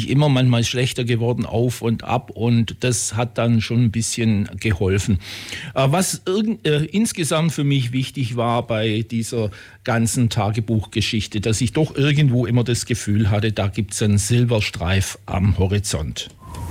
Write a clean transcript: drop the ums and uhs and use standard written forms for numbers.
eigentlich immer, manchmal schlechter geworden, auf und ab, und das hat dann schon ein bisschen geholfen. Was insgesamt für mich wichtig war bei dieser ganzen Tagebuchgeschichte, dass ich doch irgendwo immer das Gefühl hatte, da gibt es einen Silberstreif am Horizont.